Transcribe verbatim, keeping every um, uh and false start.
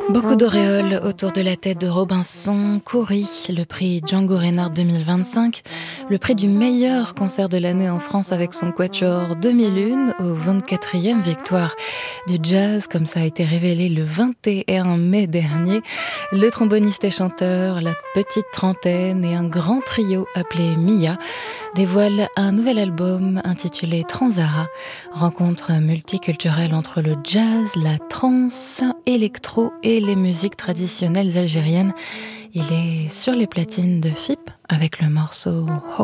Beaucoup d'auréoles autour de la tête de Robinson, Coury, le prix Django Reinhardt deux mille vingt-cinq, le prix du meilleur concert de l'année en France avec son quatuor deux mille un, aux vingt-quatrième victoire du jazz, comme ça a été révélé le vingt et un mai dernier. Le tromboniste et chanteur, la petite trentaine et un grand trio appelé Mia dévoilent un nouvel album intitulé Transara, rencontre multiculturelle entre le jazz, la trance, électro et les musiques traditionnelles algériennes. Il est sur les platines de F I P avec le morceau Ho.